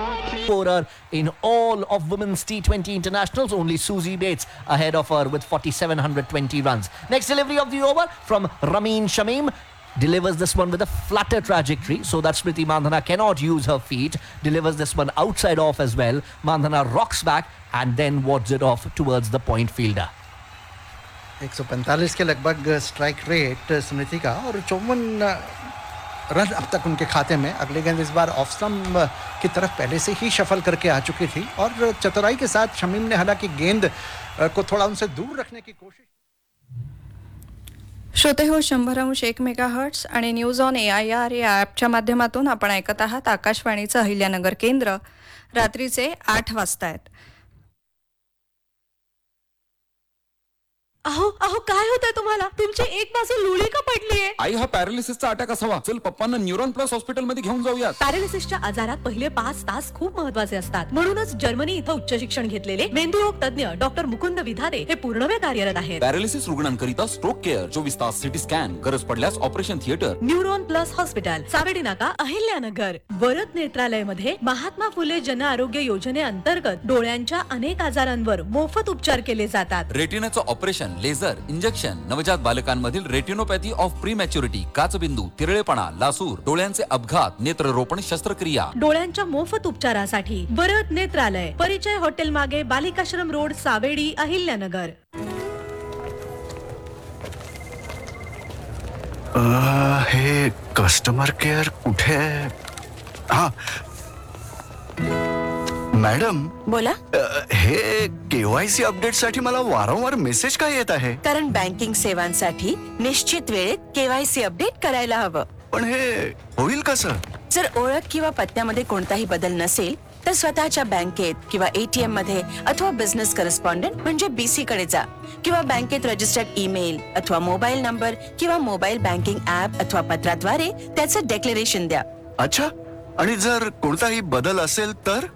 Scorer in all of women's T20 internationals, only Susie Bates ahead of her with 4,720 runs. Next delivery of the over from Ramin Shamim. Delivers this one with a flatter trajectory so that Smriti Mandhana cannot use her feet. Delivers this one outside off as well. Mandhana rocks back and then wards it off towards the point fielder. 145 के लगभग strike rate स्मृति का और 54 run अब तक उनके खाते में. अगली गेंद इस बार off stump की तरफ पहले से ही शफल करके आ चुकी थी और चतुराई के साथ शमीम ने हालांकि गेंद को थोड़ा उनसे दूर रखने की कोशिश. श्रोते हो 100.1 मेगाहर्ट्झ आणि न्यूज ऑन AIR या ॲपच्या माध्यमातून आपण ऐकत आहात आकाशवाणीचं अहिल्यानगर केंद्र. रात्रीचे 8 वाजता आहेत. अहो अहो काय होतंय तुम्हाला? तुमची एक बाजू लुळी का पडलीये? आई हा पॅरालिसिसचा अटॅक असावा. चल पप्पांना न्यूरॉन प्लस हॉस्पिटल मध्ये घेऊन जाऊया. पॅरालिसिसच्या आजारात पहिले 5 तास खूप महत्त्वाचे असतात. म्हणूनच जर्मनी इथं उच्च शिक्षण घेतलेले मेंदूरोग तज्ञ डॉक्टर मुकुंद विधारे हे पूर्णवेळ कार्यरत आहेत. पॅरालिसिस रुग्णांकरिता स्ट्रोक केअर, 24 तास सिटी स्कॅन, गरज पडल्यास operation theatre. Neuron plus hospital, Savedi नाका, अहिल्यानगर. वरद नेत्रालय मध्ये महात्मा फुले जन आरोग्य योजनेअंतर्गत डोळ्यांच्या अनेक आजारांवर मोफत उपचार केले जातात. रेटिनाचं ऑपरेशन, लेझर, इंजेक्शन, नवजात बालकांमधील रेटिनोपॅथी ऑफ प्रीमॅच्युरिटी, काचबिंदू, तिरळेपणा, लासूर, डोळ्यांचे अपघात, नेत्ररोपण शस्त्रक्रिया. डोळ्यांच्या मोफत उपचारासाठी वरद नेत्रालय, परिचय हॉटेल मागे, बालिकाश्रम रोड, सावेडी, अहिल्यानगर. हे कस्टमर केअर कुठे? हा मॅडम बोला. हे KYC अपडेट साठी मला वारंवार मेसेज काय येत आहे? कारण बँकिंग सेवांसाठी निश्चित वेळेत KYC अपडेट करायला हवं. पण हे होईल कसं? जर ओळख किंवा पत्त्यामध्ये कोणताही बदल नसेल तर स्वतःच्या बँकेत किंवा ATM मध्ये अथवा बिझनेस करस्पॉन्डंट म्हणजे BC कडे जा किंवा बँकेत रजिस्टर्ड ईमेल अथवा मोबाईल नंबर किंवा मोबाईल बँकिंग ऍप अथवा पत्राद्वारे त्याचं डेक्लेरेशन द्या. अच्छा, आणि जर कोणताही बदल असेल तर?